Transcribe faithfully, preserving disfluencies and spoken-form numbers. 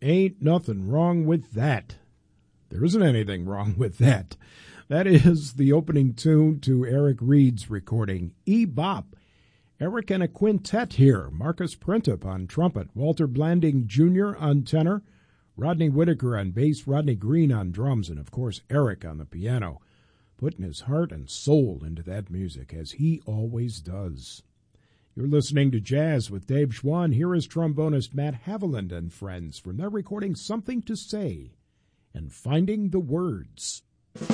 ain't nothing wrong with that. There isn't anything wrong with that. That is the opening tune to Eric Reed's recording, E-Bop. Eric and a quintet here. Marcus Printup on trumpet, Walter Blanding Junior on tenor, Rodney Whitaker on bass, Rodney Green on drums, and of course Eric on the piano, putting his heart and soul into that music, as he always does. You're listening to Jazz with Dave Schwann. Here is trombonist Matt Haviland and friends from their recording Something to Say and Finding the Words.